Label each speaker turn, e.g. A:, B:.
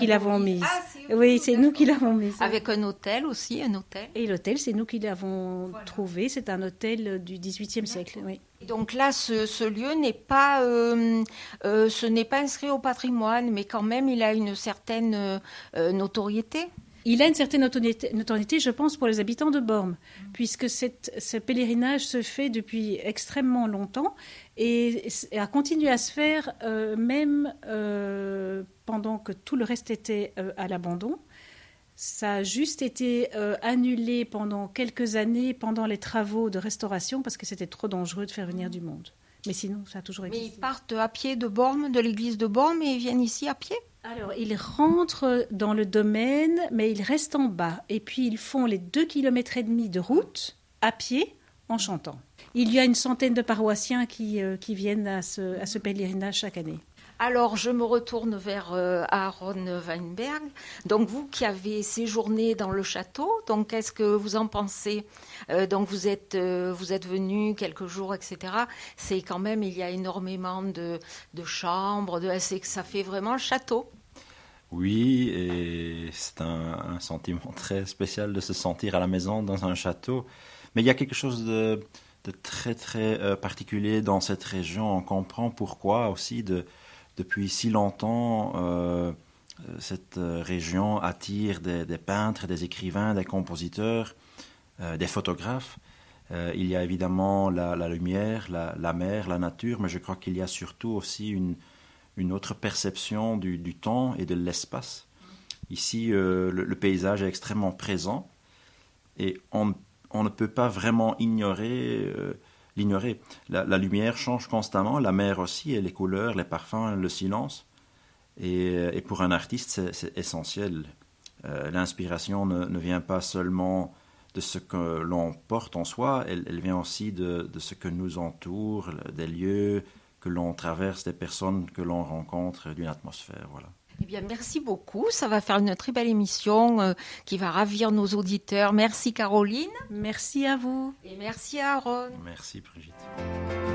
A: Qui l'avons mise.
B: Ah,
A: Oui, c'est nous qui l'avons mise.
B: Avec un hôtel aussi, un hôtel.
A: Et l'hôtel, c'est nous qui l'avons trouvé. C'est un hôtel du XVIIIe siècle, oui.
B: Donc là, ce lieu n'est pas, ce n'est pas inscrit au patrimoine, mais quand même, il a une certaine notoriété.
A: Il a une certaine notoriété, je pense, pour les habitants de Bormes, puisque ce pèlerinage se fait depuis extrêmement longtemps et a continué à se faire même pendant que tout le reste était à l'abandon. Ça a juste été annulé pendant quelques années, pendant les travaux de restauration, parce que c'était trop dangereux de faire venir du monde. Mais sinon, ça a toujours existé.
B: Mais ils partent à pied de Bormes, de l'église de Bormes, et ils viennent ici à pied?
A: Alors, ils rentrent dans le domaine, mais ils restent en bas. Et puis, ils font les 2,5 km de route à pied en chantant. Il y a une centaine de paroissiens qui viennent à ce pèlerinage chaque année.
B: Alors, je me retourne vers Aaron Weinberg. Donc, vous qui avez séjourné dans le château, donc qu'est-ce que vous en pensez? Donc, vous êtes venu quelques jours, etc. C'est quand même, il y a énormément de chambres, c'est que ça fait vraiment château.
C: Oui, et c'est un sentiment très spécial de se sentir à la maison dans un château. Mais il y a quelque chose de très, très particulier dans cette région. On comprend pourquoi aussi depuis si longtemps, cette région attire des peintres, des écrivains, des compositeurs, des photographes. Il y a évidemment la lumière, la mer, la nature, mais je crois qu'il y a surtout aussi une autre perception du temps et de l'espace. Ici, le paysage est extrêmement présent et on ne peut pas vraiment l'ignorer. La lumière change constamment, la mer aussi, et les couleurs, les parfums, le silence. Et pour un artiste, c'est essentiel. L'inspiration ne vient pas seulement de ce que l'on porte en soi, elle vient aussi de ce que nous entoure, des lieux que l'on traverse, des personnes que l'on rencontre, d'une atmosphère, voilà.
B: Eh bien, merci beaucoup. Ça va faire une très belle émission qui va ravir nos auditeurs. Merci Caroline.
A: Merci à vous.
B: Et merci Aaron.
C: Merci Brigitte.